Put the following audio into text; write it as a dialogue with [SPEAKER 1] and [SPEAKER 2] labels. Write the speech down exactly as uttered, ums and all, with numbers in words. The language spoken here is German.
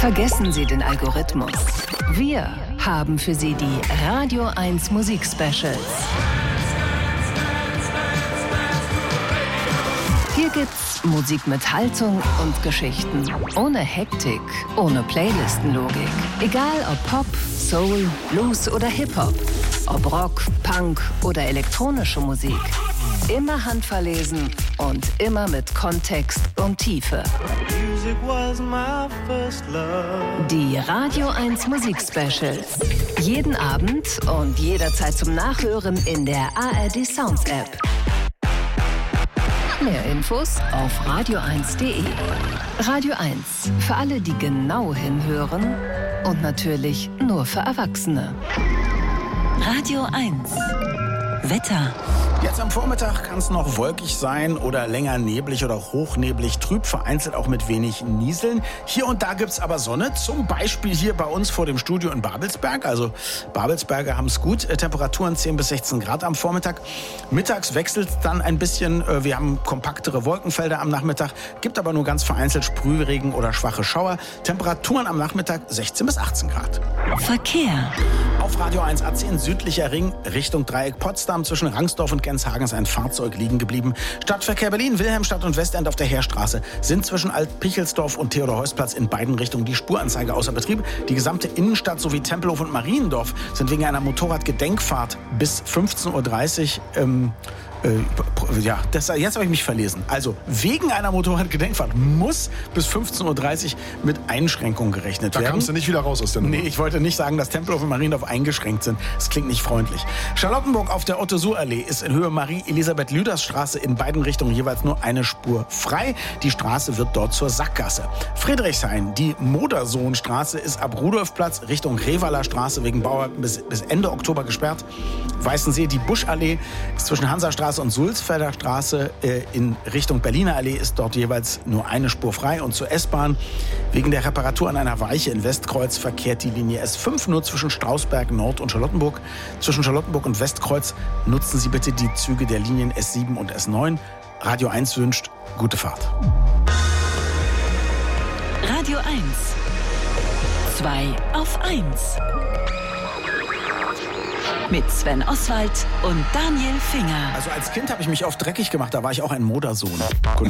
[SPEAKER 1] Vergessen Sie den Algorithmus. Wir haben für Sie die Radio eins Musik-Specials. Hier gibt's Musik mit Haltung und Geschichten. Ohne Hektik, ohne Playlistenlogik. Egal ob Pop, Soul, Blues oder Hip-Hop. Ob Rock, Punk oder elektronische Musik. Immer handverlesen und immer mit Kontext und Tiefe. Die Radio eins Musik-Specials. Jeden Abend und jederzeit zum Nachhören in der A R D Sounds App. Mehr Infos auf radio eins punkt de. Radio eins. Für alle, die genau hinhören und natürlich nur für Erwachsene. Radio eins. Wetter.
[SPEAKER 2] Jetzt am Vormittag kann es noch wolkig sein oder länger neblig oder hochneblig, trüb, vereinzelt auch mit wenig Nieseln. Hier und da gibt's aber Sonne, zum Beispiel hier bei uns vor dem Studio in Babelsberg. Also Babelsberger haben es gut, Temperaturen zehn bis sechzehn Grad am Vormittag. Mittags wechselt es dann ein bisschen, wir haben kompaktere Wolkenfelder am Nachmittag, gibt aber nur ganz vereinzelt Sprühregen oder schwache Schauer. Temperaturen am Nachmittag sechzehn bis achtzehn Grad.
[SPEAKER 1] Verkehr.
[SPEAKER 2] Auf Radio eins A zehn südlicher Ring Richtung Dreieck Potsdam zwischen Rangsdorf und Genshagen ist ein Fahrzeug liegen geblieben. Stadtverkehr Berlin, Wilhelmstadt und Westend auf der Heerstraße sind zwischen Alt-Pichelsdorf und Theodor-Heuss-Platz in beiden Richtungen die Spuranzeige außer Betrieb. Die gesamte Innenstadt sowie Tempelhof und Mariendorf sind wegen einer Motorradgedenkfahrt bis fünfzehn Uhr dreißig ähm, Äh, ja, das, jetzt habe ich mich verlesen. Also, wegen einer Motorradgedenkfahrt muss bis fünfzehn Uhr dreißig mit Einschränkungen gerechnet
[SPEAKER 3] da
[SPEAKER 2] werden.
[SPEAKER 3] Da kamst du nicht wieder raus aus der Nummer.
[SPEAKER 2] Nee, ich wollte nicht sagen, dass Tempelhof und Mariendorf eingeschränkt sind. Das klingt nicht freundlich. Charlottenburg auf der Otto-Suhr-Allee ist in Höhe Marie-Elisabeth-Lüders-Straße in beiden Richtungen jeweils nur eine Spur frei. Die Straße wird dort zur Sackgasse. Friedrichshain, die Modersohnstraße ist ab Rudolfplatz Richtung Revaler Straße wegen Bauarbeiten bis, bis Ende Oktober gesperrt. Weißensee, die Buschallee ist zwischen Hansastraße und Sulzfelder Straße äh, in Richtung Berliner Allee ist dort jeweils nur eine Spur frei. Und zur S-Bahn, wegen der Reparatur an einer Weiche in Westkreuz verkehrt die Linie S fünf nur zwischen Strausberg Nord und Charlottenburg. Zwischen Charlottenburg und Westkreuz nutzen Sie bitte die Züge der Linien S sieben und S neun. Radio eins wünscht gute Fahrt.
[SPEAKER 1] Radio eins. zwei auf eins. Mit Sven Oswald und Daniel Finger.
[SPEAKER 2] Also als Kind habe ich mich oft dreckig gemacht, da war ich auch ein Modersohn. Guten